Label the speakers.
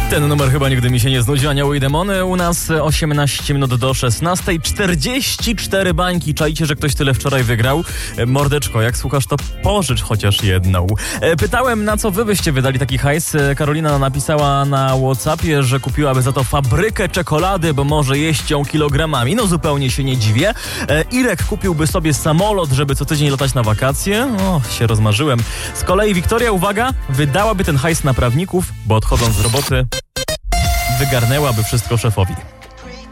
Speaker 1: Ten numer chyba nigdy mi się nie znudził. Anioły i demony. U nas 18 minut do 16. 44 bańki. Czajcie, że ktoś tyle wczoraj wygrał? Mordeczko, jak słuchasz, to pożycz chociaż jedną. Pytałem, na co wy byście wydali taki hajs. Karolina napisała na WhatsAppie, że kupiłaby za to fabrykę czekolady, bo może jeść ją kilogramami. No zupełnie się nie dziwię. Irek kupiłby sobie samolot, żeby co tydzień latać na wakacje. O, się rozmarzyłem. Z kolei Wiktoria, uwaga, wydałaby ten hajs na prawników, bo odchodząc z roboty wygarnęłaby wszystko szefowi.